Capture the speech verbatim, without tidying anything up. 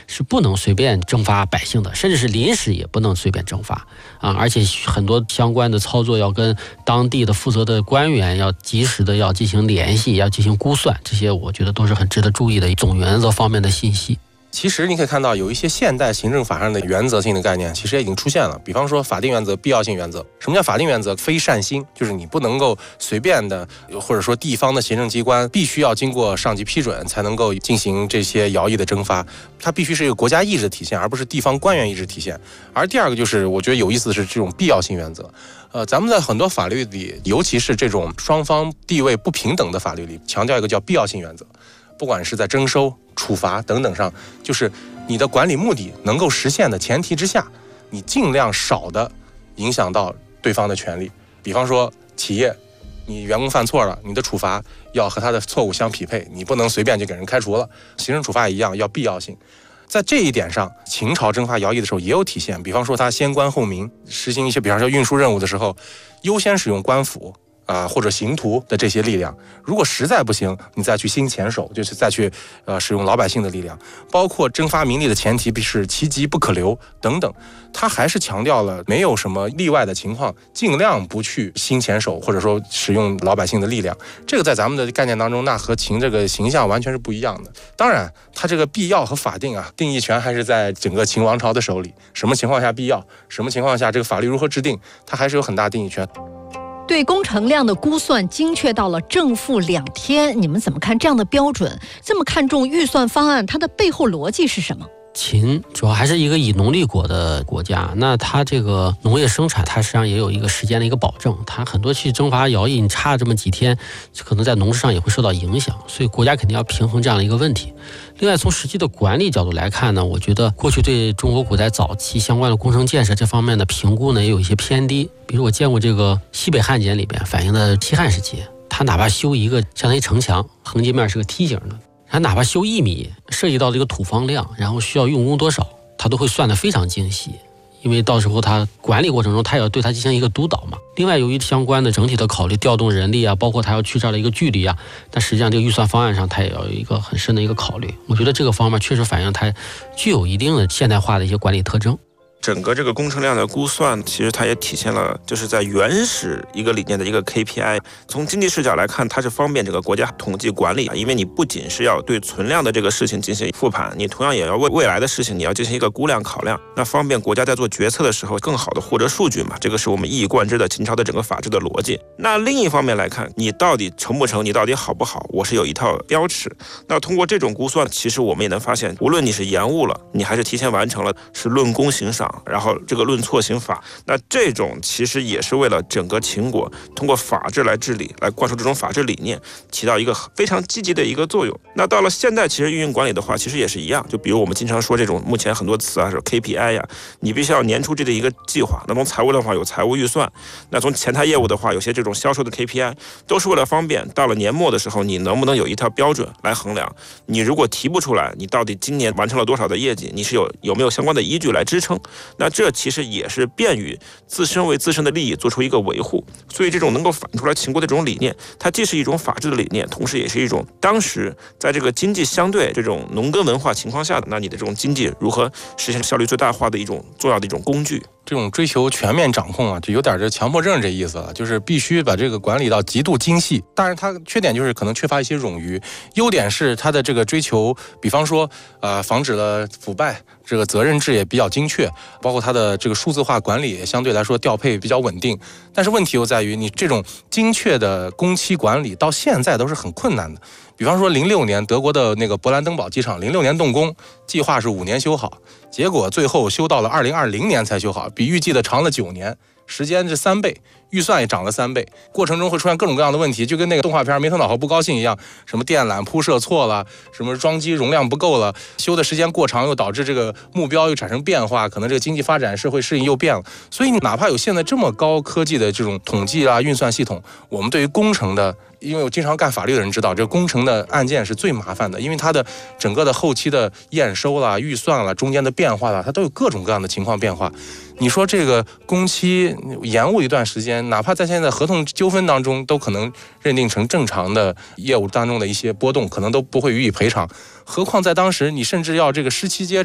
是不能随便征发百姓的，甚至是临时也不能随便征发啊！而且很多相关的操作要跟当地的负责的官员要及时的要进行联系，要进行估算，这些我觉得都是很值得注意的总原则方面的信息。 其实你可以看到有一些现代行政法上的原则性的概念其实也已经出现了，比方说法定原则、必要性原则。什么叫法定原则？非善心，就是你不能够随便的，或者说地方的行政机关必须要经过上级批准才能够进行这些徭役的征发，它必须是一个国家意志的体现，而不是地方官员意志体现。而第二个就是我觉得有意思的是这种必要性原则。呃，咱们在很多法律里，尤其是这种双方地位不平等的法律里，强调一个叫必要性原则。不管是在征收、处罚等等上，就是你的管理目的能够实现的前提之下，你尽量少的影响到对方的权利。比方说企业，你员工犯错了，你的处罚要和他的错误相匹配，你不能随便就给人开除了。行政处罚也一样，要必要性。在这一点上，秦朝征发徭役的时候也有体现。比方说他先官后民，实行一些比方说运输任务的时候，优先使用官府啊、呃、或者刑徒的这些力量，如果实在不行，你再去兴遣守，就是再去呃使用老百姓的力量，包括征发民力的前提是其急不可留等等，他还是强调了没有什么例外的情况，尽量不去兴遣守或者说使用老百姓的力量。这个在咱们的概念当中，那和秦这个形象完全是不一样的。当然，他这个必要和法定啊，定义权还是在整个秦王朝的手里，什么情况下必要，什么情况下这个法律如何制定，它还是有很大定义权。 对工程量的估算精确到了正负两天，你们怎么看这样的标准？这么看重预算方案，它的背后逻辑是什么？ 秦主要还是一个以农立国的国家，那它这个农业生产，它实际上也有一个时间的一个保证，它很多去征发徭役，你差这么几天，可能在农事上也会受到影响，所以国家肯定要平衡这样的一个问题。另外，从实际的管理角度来看呢，我觉得过去对中国古代早期相关的工程建设这方面的评估呢，也有一些偏低。比如我见过这个西北汉简里边反映的西汉时期，它哪怕修一个相当于城墙，横截面是个梯形的，它哪怕修一米，涉及到这个土方量，然后需要用工多少，它都会算得非常精细。因为到时候它管理过程中，它也要对它进行一个督导嘛。另外，由于相关的整体的考虑，调动人力啊，包括它要去这儿的一个距离啊，但实际上这个预算方案上，它也要有一个很深的一个考虑。我觉得这个方面确实反映它具有一定的现代化的一些管理特征。 整个这个工程量的估算，其实它也体现了就是在原始一个理念的一个 K P I。从经济视角来看，它是方便这个国家统计管理，因为你不仅是要对存量的这个事情进行复盘，你同样也要为未来的事情你要进行一个估量考量，那方便国家在做决策的时候更好的获得数据嘛。这个是我们一以贯之的秦朝的整个法治的逻辑。那另一方面来看，你到底成不成，你到底好不好，我是有一套标尺。那通过这种估算，其实我们也能发现，无论你是延误了，你还是提前完成了，是论功行赏，然后这个论错行法，那这种其实也是为了整个秦国通过法治来治理，来灌输这种法治理念，起到一个非常积极的一个作用。那到了现在，其实运营管理的话，其实也是一样。就比如我们经常说这种目前很多词啊，是 K P I 呀，你必须要年初制的一个计划。那从财务的话有财务预算，那从前台业务的话，有些这种销售的 K P I， 都是为了方便到了年末的时候，你能不能有一套标准来衡量？你如果提不出来，你到底今年完成了多少的业绩，你是有有没有相关的依据来支撑？那这其实也是便于自身为自身的利益做出一个维护，所以这种能够反映出来秦国的这种理念，它既是一种法治的理念，同时也是一种当时在这个经济相对这种农耕文化情况下的，那你的这种经济如何实现效率最大化的一种重要的一种工具。 这种追求全面掌控啊，就有点这强迫症这意思了，就是必须把这个管理到极度精细。当然，它缺点就是可能缺乏一些冗余，优点是它的这个追求，比方说，呃，防止了腐败，这个责任制也比较精确，包括它的这个数字化管理也相对来说调配比较稳定。但是问题又在于，你这种精确的工期管理到现在都是很困难的。比方说，零六年德国的那个勃兰登堡机场，零六年动工，计划是五年修好，结果最后修到了二零二零年才修好，比预计的长了九年，时间是三倍，预算也涨了三倍，过程中会出现各种各样的问题，就跟那个动画片没头脑和不高兴一样，什么电缆铺设错了，什么装机容量不够了，修的时间过长又导致这个目标又产生变化，可能这个经济发展社会适应又变了。所以你哪怕有现在这么高科技的这种统计啊运算系统，我们对于工程的，因为我经常干法律的人知道，这个工程的案件是最麻烦的，因为它的整个的后期的验收啦、预算啦、中间的变化啦，它都有各种各样的情况变化。你说这个工期延误一段时间，哪怕在现在合同纠纷当中，都可能认定成正常的业务当中的一些波动，可能都不会予以赔偿。何况在当时，你甚至要这个失期接